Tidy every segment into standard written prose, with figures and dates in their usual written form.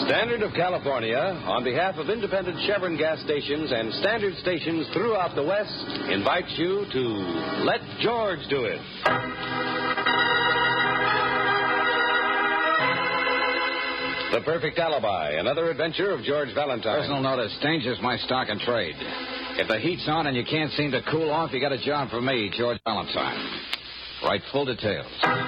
Standard of California, on behalf of independent Chevron gas stations and Standard stations throughout the West, invites you to Let George Do It. The Perfect Alibi, another adventure of George Valentine. Personal notice, danger's my stock and trade. If the heat's on and you can't seem to cool off, you got a job for me, George Valentine. Write full details.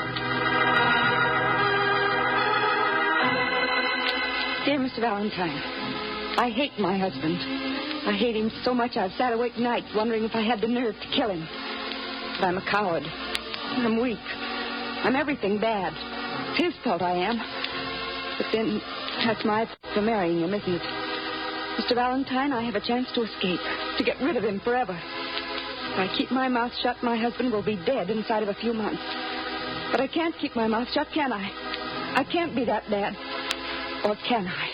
Dear Mr. Valentine, I hate my husband. I hate him so much I've sat awake nights wondering if I had the nerve to kill him. But I'm a coward. I'm weak. I'm everything bad. It's his fault I am. But then, that's my fault for marrying him, isn't it? Mr. Valentine, I have a chance to escape, to get rid of him forever. If I keep my mouth shut, my husband will be dead inside of a few months. But I can't keep my mouth shut, can I? I can't be that bad. Or can I?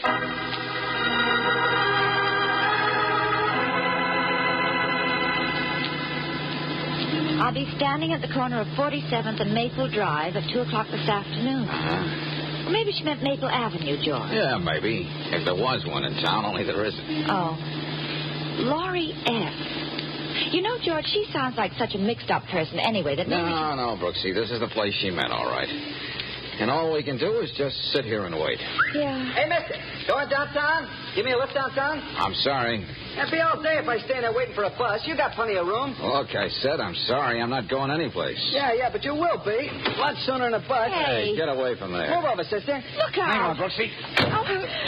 I'll be standing at the corner of 47th and Maple Drive at 2 o'clock this afternoon. Uh-huh. Or maybe she meant Maple Avenue, George. Yeah, maybe. If there was one in town, only there isn't. Oh. Laurie F. You know, George, she sounds like such a mixed-up person anyway that maybe No, Brooksy, this is the place she meant, all right. And all we can do is just sit here and wait. Yeah. Hey, mister, going downtown? Give me a lift downtown? I'm sorry. It'd be all day if I stay there waiting for a bus. You got plenty of room. Look, I said I'm sorry. I'm not going anyplace. Yeah, but you will be. A lot sooner than a bus. Hey. Get away from there. Move over, sister. Look out. Hang on, Brooksy. Oh.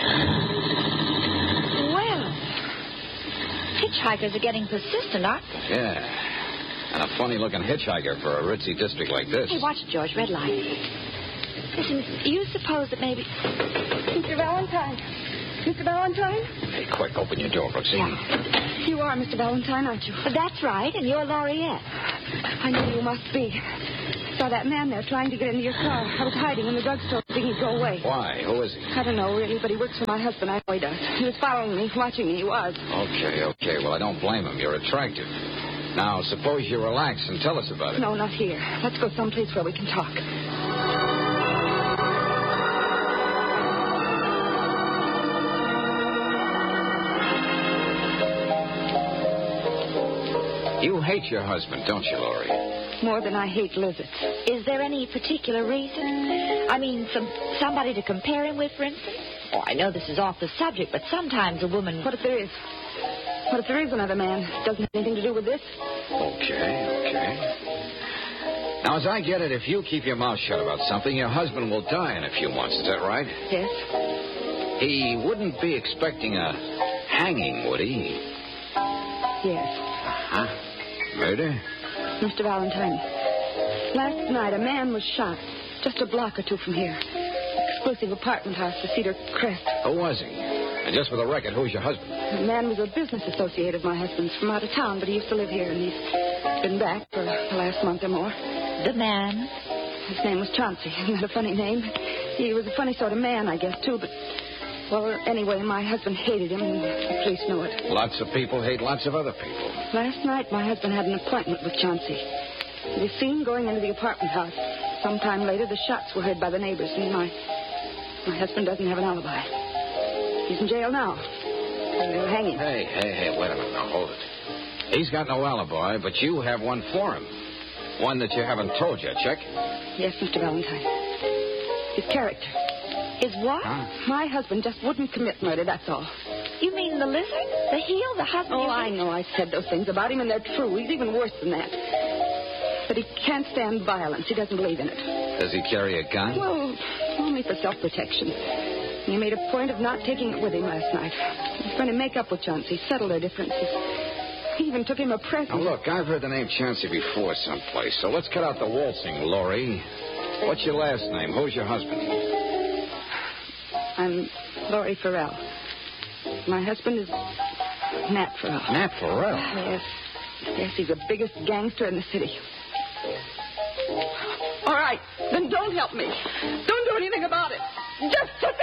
Well, hitchhikers are getting persistent, aren't they? Yeah. And a funny-looking hitchhiker for a ritzy district like this. Hey, watch it, George. Red light. Listen, you suppose that maybe... Mr. Valentine. Mr. Valentine? Hey, quick, open your door, Brooksy. Yeah. You are Mr. Valentine, aren't you? That's right, and you're Lauriette. I know you must be. Saw that man there trying to get into your car. I was hiding in the drugstore thinking he'd go away. Why? Who is he? I don't know, really, but he works for my husband. I know he does. He was following me, watching me. He was. Okay. Well, I don't blame him. You're attractive. Now, suppose you relax and tell us about it. No, not here. Let's go someplace where we can talk. You hate your husband, don't you, Laurie? More than I hate lizards. Is there any particular reason? I mean, somebody to compare him with, for instance? Oh, I know this is off the subject, but sometimes a woman... What if there is? What if there is another man? Doesn't have anything to do with this? Okay. Now, as I get it, if you keep your mouth shut about something, your husband will die in a few months. Is that right? Yes. He wouldn't be expecting a hanging, would he? Yes. Huh? Murder? Mr. Valentine, last night a man was shot just a block or two from here. Exclusive apartment house, the Cedar Crest. Who was he? And just for the record, who's your husband? The man was a business associate of my husband's from out of town, but he used to live here, and he's been back for the last month or more. The man? His name was Chauncey. Isn't that a funny name? He was a funny sort of man, I guess, too, but... Well, anyway, my husband hated him, and the police know it. Lots of people hate lots of other people. Last night, my husband had an appointment with Chauncey. He was seen going into the apartment house. Sometime later, the shots were heard by the neighbors, and my husband doesn't have an alibi. He's in jail now. They'll hang him. Hey, wait a minute. Now, hold it. He's got no alibi, but you have one for him. One that you haven't told yet, check? Yes, Mr. Valentine. His character. His what? Huh? My husband just wouldn't commit murder, that's all. You mean the lizard? The heel? The husband? Oh, I know I said those things about him, and they're true. He's even worse than that. But he can't stand violence. He doesn't believe in it. Does he carry a gun? Well, only for self-protection. He made a point of not taking it with him last night. He was going to make up with Chauncey, settle their differences. He even took him a present. Now, look, I've heard the name Chauncey before someplace, so let's cut out the waltzing, Laurie. What's your last name? Who's your husband? I'm Laurie Farrell. My husband is Nat Farrell. Nat Farrell? Yes, he's the biggest gangster in the city. All right, then don't help me. Don't do anything about it. Just sit